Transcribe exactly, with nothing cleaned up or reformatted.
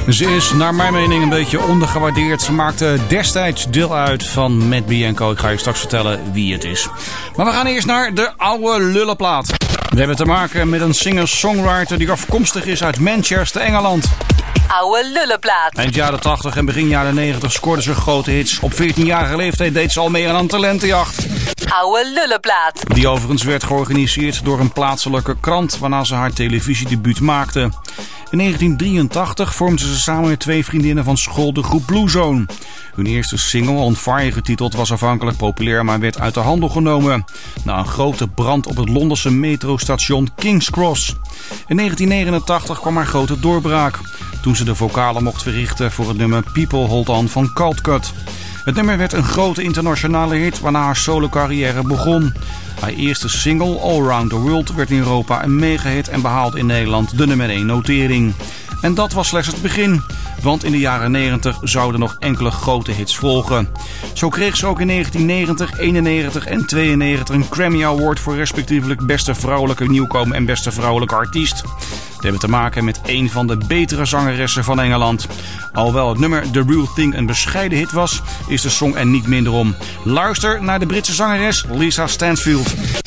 Ze is naar mijn mening een beetje ondergewaardeerd. Ze maakte destijds deel uit van Matt Bianco. Ik ga je straks vertellen wie het is. Maar we gaan eerst naar de oude lullenplaat. We hebben te maken met een singer-songwriter die afkomstig is uit Manchester, Engeland. Oude lullenplaat. Eind jaren tachtig en begin jaren negentig scoorde ze grote hits. Op veertienjarige leeftijd deed ze al mee aan een talentenjacht. Oude lullenplaat. Die overigens werd georganiseerd door een plaatselijke krant, waarna ze haar televisiedebuut maakte. In negentien drieëntachtig vormden ze samen met twee vriendinnen van school de groep Blue Zone. Hun eerste single, On Fire getiteld, was afhankelijk populair, maar werd uit de handel genomen. Na een grote brand op het Londense metrostation King's Cross. In negentien negenentachtig kwam haar grote doorbraak, toen ze de vocalen mocht verrichten voor het nummer People Hold On van Cold Cut. Het nummer werd een grote internationale hit, waarna haar solo-carrière begon. Haar eerste single, All Around the World, werd in Europa een megahit en behaalde in Nederland de nummer één notering. En dat was slechts het begin, want in de jaren negentig zouden nog enkele grote hits volgen. Zo kreeg ze ook in negentien negentig, eenennegentig en tweeënnegentig een Grammy Award voor respectievelijk beste vrouwelijke nieuwkomer en beste vrouwelijke artiest. We hebben te maken met een van de betere zangeressen van Engeland. Alhoewel het nummer The Real Thing een bescheiden hit was, is de song er niet minder om. Luister naar de Britse zangeres Lisa Stansfield.